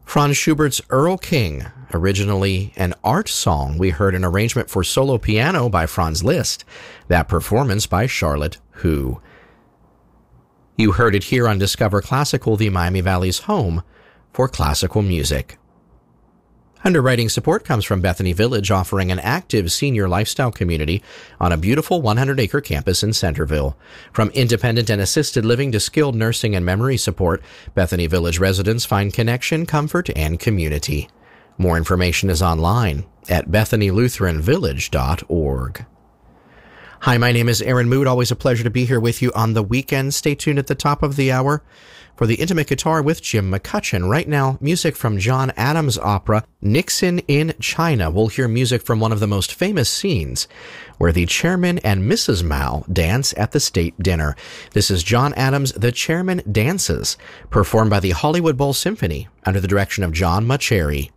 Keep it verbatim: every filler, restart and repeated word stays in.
Franz Schubert's Earl King, originally an art song, we heard an arrangement for solo piano by Franz Liszt, that performance by Charlotte Hu. You heard it here on Discover Classical, the Miami Valley's home for classical music. Underwriting support comes from Bethany Village, offering an active senior lifestyle community on a beautiful one hundred acre campus in Centerville. From independent and assisted living to skilled nursing and memory support, Bethany Village residents find connection, comfort, and community. More information is online at bethany lutheran village dot org. Hi, my name is Aaron Mood. Always a pleasure to be here with you on the weekend. Stay tuned at the top of the hour for the Intimate Guitar with Jim McCutcheon. Right now, music from John Adams' opera, Nixon in China. We'll hear music from one of the most famous scenes, where the chairman and Missus Mao dance at the state dinner. This is John Adams' The Chairman Dances, performed by the Hollywood Bowl Symphony under the direction of John Mauceri.